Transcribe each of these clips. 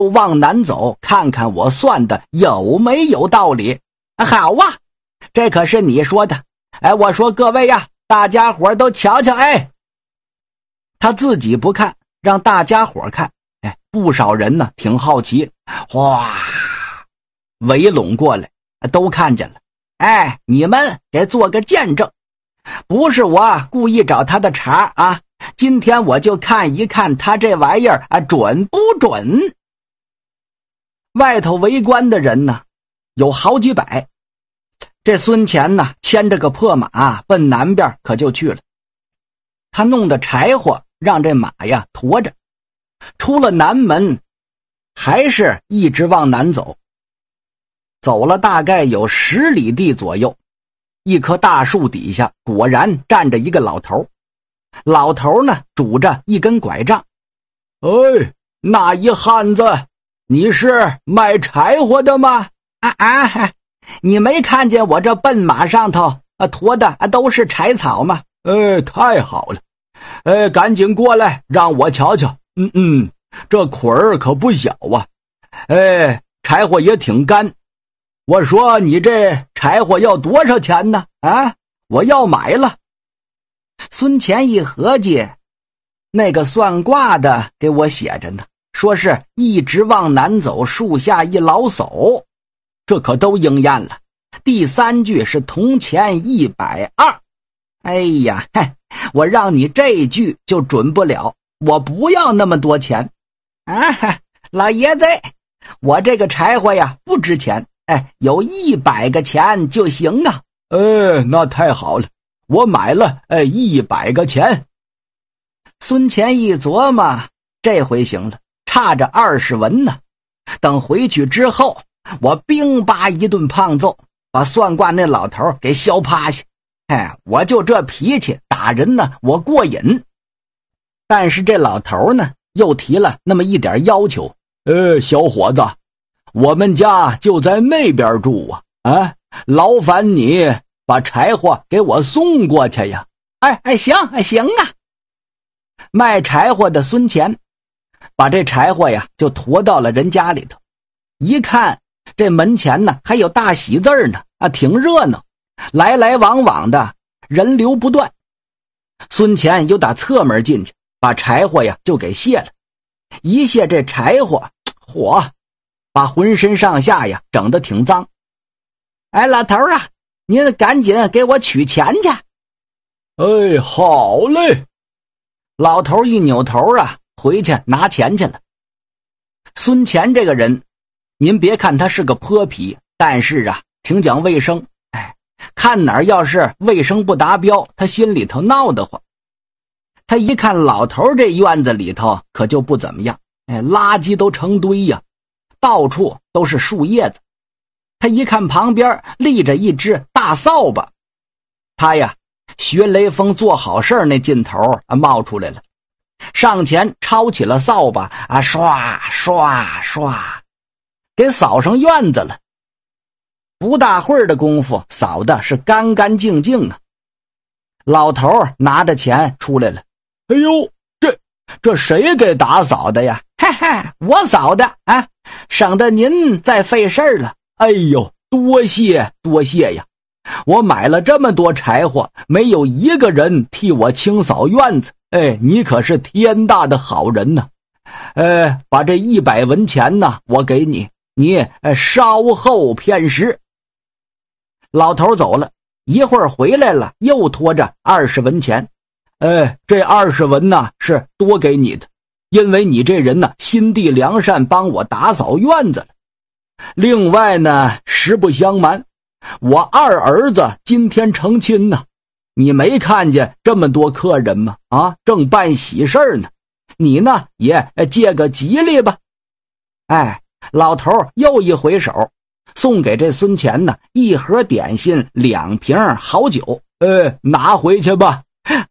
往南走，看看我算的有没有道理。好啊，这可是你说的。我说各位呀，大家伙都瞧瞧。他自己不看，让大家伙看。不少人呢挺好奇，哗，围拢过来，都看见了。你们给做个见证，不是我故意找他的茬啊，今天我就看一看他这玩意儿准不准。外头围观的人呢有好几百，这孙乾呢牵着个破马奔南边可就去了。他弄的柴火让这马呀驮着，出了南门，还是一直往南走。走了大概有10里地左右，一棵大树底下果然站着一个老头。老头呢拄着一根拐杖。那一汉子，你是卖柴火的吗？你没看见我这笨马上头驮的都是柴草吗？太好了。赶紧过来让我瞧瞧。这捆儿可不小啊。柴火也挺干。我说你这柴火要多少钱呢？我要买了。孙乾一合计，那个算卦的给我写着呢，说是一直往南走，树下一老叟，这可都应验了。第3句是铜钱120。我让你这句就准不了，我不要那么多钱。老爷子，我这个柴火呀不值钱，有100个钱就行啊。那太好了，我买了100个钱。孙乾一琢磨，这回行了，差着20文呢。等回去之后，我兵拔一顿胖揍，把算卦那老头给削趴下。我就这脾气，打人呢我过瘾。但是这老头呢又提了那么一点要求。小伙子，我们家就在那边住啊，劳烦你把柴火给我送过去呀。行啊。卖柴火的孙乾把这柴火呀就驮到了人家里头。一看这门前呢还有大喜字呢，挺热闹，来来往往的人流不断。孙乾又打侧门进去，把柴火呀就给卸了。一卸这柴火，把浑身上下呀整得挺脏。老头啊，您赶紧给我取钱去。好嘞。老头一扭头回去拿钱去了。孙乾这个人，您别看他是个泼皮，但是挺讲卫生。看哪儿要是卫生不达标，他心里头闹得慌。他一看老头这院子里头可就不怎么样，垃圾都成堆呀，到处都是树叶子。他一看旁边立着一只大扫把，他呀学雷锋做好事那劲头冒出来了，上前抄起了扫把刷刷刷，给扫上院子了。不大会儿的功夫，扫的是干干净净啊。老头拿着钱出来了。这谁给打扫的呀？我扫的省得您再费事了。多谢呀。我买了这么多柴火，没有一个人替我清扫院子。你可是天大的好人呢。把这100文钱呢我给你，你稍后片时。老头走了，一会儿回来了，又拖着20文钱。这20文呢是多给你的，因为你这人呢心地良善，帮我打扫院子了。另外呢，实不相瞒，我二儿子今天成亲呢，你没看见这么多客人吗？正办喜事呢，你呢也借个吉利吧。老头又一回手，送给这孙乾呢1盒点心2瓶好酒。拿回去吧。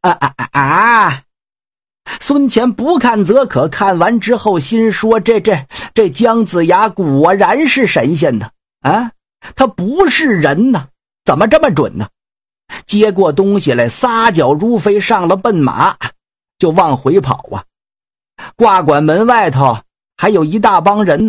孙乾不看则可，看完之后心说，这姜子牙果然是神仙呢。他不是人呢，怎么这么准呢？接过东西来，撒脚如飞，上了笨马，就往回跑。挂馆门外头还有一大帮人呢。